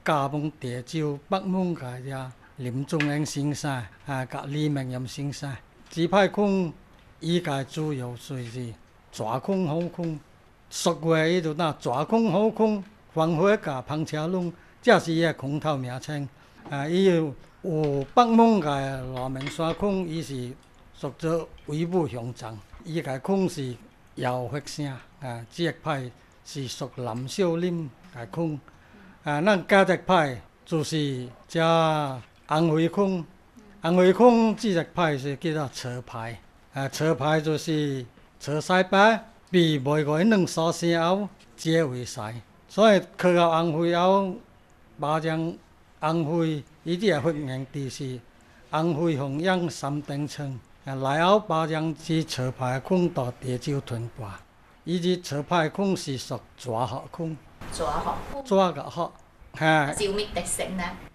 加盟潮州北门个呀林宗英先生甲李明炎先生。指派空伊个主要就是抓空好空，俗话伊就那抓空好空，防火甲碰车拢，这是伊个空头名称。伊有北门个罗明山空，伊是属做威武雄壮，伊个空是摇发声。这个派是属蓝少林个空。咱加一派就是这红灰空，红灰空这个派是叫做车牌。车牌就是车西巴，比袂过两三声后接为西，所以刻到红灰后，麻将红灰伊只个发源地是红灰红阳三等村。内后麻将是车牌空到潮州屯坝，伊这车牌空是属抓学空。 抓学空。 抓个学。 是有咩特色呢？